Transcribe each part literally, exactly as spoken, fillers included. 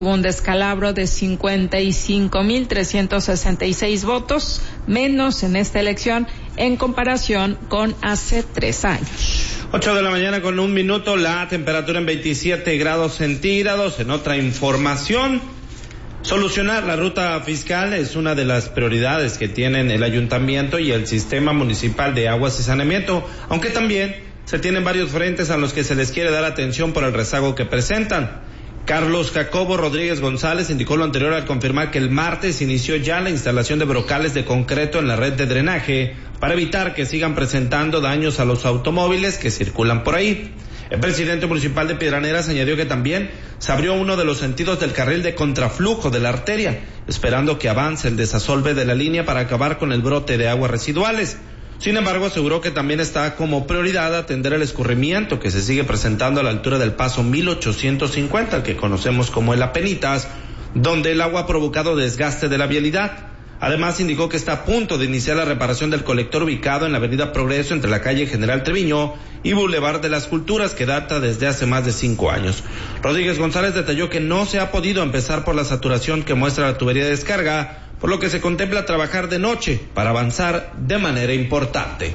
Hubo un descalabro de cincuenta y cinco mil trescientos sesenta y seis votos, menos en esta elección en comparación con hace tres años. Ocho de la mañana con un minuto, la temperatura en veintisiete grados centígrados. En otra información, solucionar la ruta fiscal es una de las prioridades que tienen el ayuntamiento y el sistema municipal de aguas y saneamiento, aunque también se tienen varios frentes a los que se les quiere dar atención por el rezago que presentan. Carlos Jacobo Rodríguez González indicó lo anterior al confirmar que el martes inició ya la instalación de brocales de concreto en la red de drenaje para evitar que sigan presentando daños a los automóviles que circulan por ahí. El presidente municipal de Piedraneras añadió que también se abrió uno de los sentidos del carril de contraflujo de la arteria, esperando que avance el desasolve de la línea para acabar con el brote de aguas residuales. Sin embargo, aseguró que también está como prioridad atender el escurrimiento que se sigue presentando a la altura del paso mil ochocientos cincuenta, el que conocemos como el Apenitas, donde el agua ha provocado desgaste de la vialidad. Además, indicó que está a punto de iniciar la reparación del colector ubicado en la avenida Progreso entre la calle General Treviño y Boulevard de las Culturas, que data desde hace más de cinco años. Rodríguez González detalló que no se ha podido empezar por la saturación que muestra la tubería de descarga, por lo que se contempla trabajar de noche para avanzar de manera importante.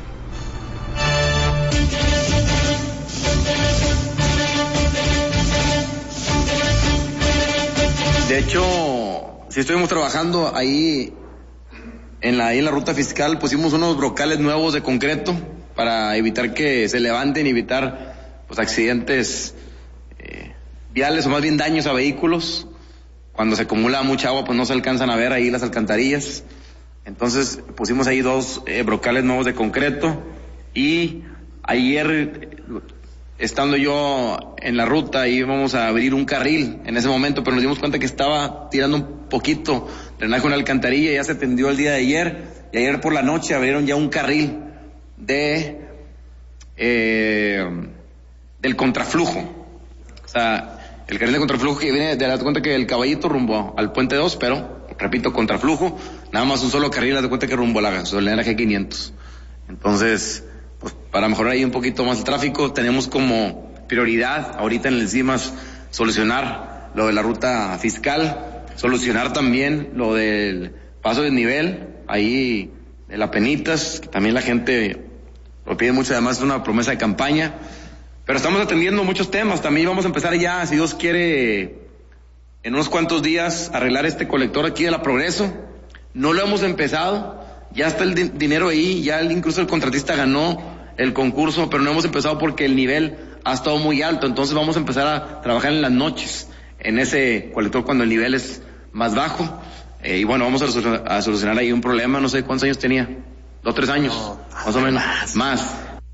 De hecho, si estuvimos trabajando ahí en la, ahí en la ruta fiscal, pusimos unos brocales nuevos de concreto para evitar que se levanten y evitar pues accidentes eh, viales o más bien daños a vehículos. Cuando se acumula mucha agua, pues no se alcanzan a ver ahí las alcantarillas. Entonces pusimos ahí dos eh, brocales nuevos de concreto. Y ayer, estando yo en la ruta, íbamos a abrir un carril en ese momento, pero nos dimos cuenta que estaba tirando un poquito drenaje con la alcantarilla. Ya se tendió el día de ayer. Y ayer por la noche abrieron ya un carril de eh, del contraflujo. O sea, el carril de contraflujo que viene de la cuenta que el Caballito rumbo al puente dos, pero, repito, contraflujo, nada más un solo carril, de cuenta que rumbo a la gasolinera G quinientos. Entonces, pues para mejorar ahí un poquito más el tráfico, tenemos como prioridad ahorita en el CIMAS solucionar lo de la ruta fiscal, solucionar también lo del paso de nivel, ahí de la Penitas, que también la gente lo pide mucho, además es una promesa de campaña. Pero estamos atendiendo muchos temas. También vamos a empezar ya, si Dios quiere, en unos cuantos días, arreglar este colector aquí de la Progreso. No lo hemos empezado. Ya está el di- dinero ahí. Ya el, incluso el contratista ganó el concurso, pero no hemos empezado porque el nivel ha estado muy alto. Entonces vamos a empezar a trabajar en las noches en ese colector cuando el nivel es más bajo. Eh, y bueno, vamos a, resol- a solucionar ahí un problema. No sé cuántos años tenía. Dos, tres años. No, más o menos. Más. más.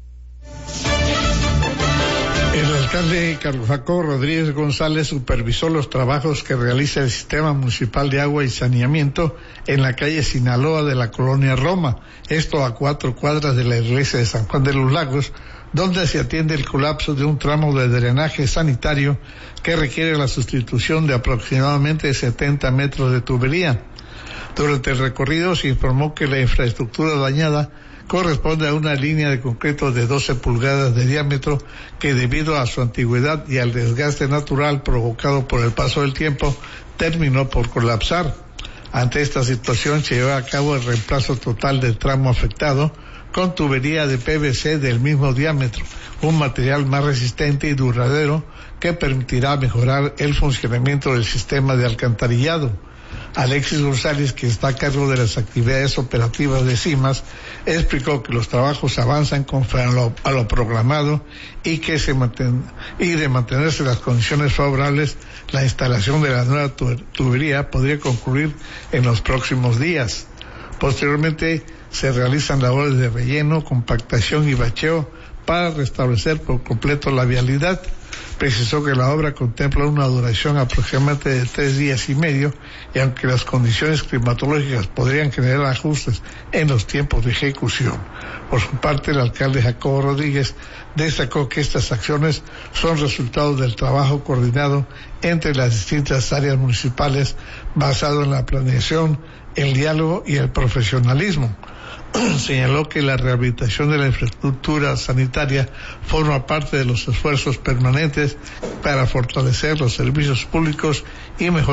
El alcalde Carlos Jacobo Rodríguez González supervisó los trabajos que realiza el Sistema Municipal de Agua y Saneamiento en la calle Sinaloa de la colonia Roma, esto a cuatro cuadras de la iglesia de San Juan de los Lagos, donde se atiende el colapso de un tramo de drenaje sanitario que requiere la sustitución de aproximadamente setenta metros de tubería. Durante el recorrido se informó que la infraestructura dañada corresponde a una línea de concreto de doce pulgadas de diámetro que, debido a su antigüedad y al desgaste natural provocado por el paso del tiempo, terminó por colapsar. Ante esta situación se llevó a cabo el reemplazo total del tramo afectado con tubería de P V C del mismo diámetro, un material más resistente y duradero que permitirá mejorar el funcionamiento del sistema de alcantarillado. Alexis González, que está a cargo de las actividades operativas de CIMAS, explicó que los trabajos avanzan conforme a lo, a lo programado y que se manten, y de mantenerse las condiciones favorables, la instalación de la nueva tubería podría concluir en los próximos días. Posteriormente se realizan labores de relleno, compactación y bacheo para restablecer por completo la vialidad. Precisó que la obra contempla una duración aproximadamente de tres días y medio, y aunque las condiciones climatológicas podrían generar ajustes en los tiempos de ejecución. Por su parte, el alcalde Jacobo Rodríguez destacó que estas acciones son resultado del trabajo coordinado entre las distintas áreas municipales, basado en la planeación, el diálogo y el profesionalismo. Señaló que la rehabilitación de la infraestructura sanitaria forma parte de los esfuerzos permanentes para fortalecer los servicios públicos y mejorar